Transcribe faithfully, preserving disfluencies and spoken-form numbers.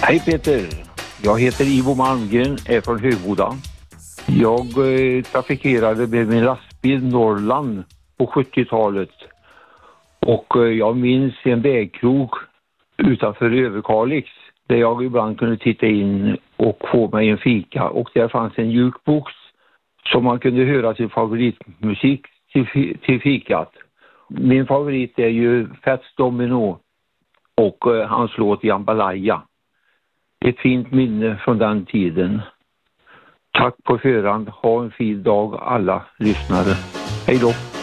Hej Peter, jag heter Ivo Malmgren, är från Högboda. Jag eh, trafikerade med min lastbil Norrland på sjuttiotalet och eh, jag minns en vägkrog utanför Överkalix där jag ibland kunde titta in och få mig en fika, och där fanns en jukebox som man kunde höra sin favoritmusik till, till fikat. Min favorit är ju Fats Domino och eh, hans låt Jambalaya. Ett fint minne från den tiden. Tack på förhand. Ha en fin dag alla lyssnare. Hej då!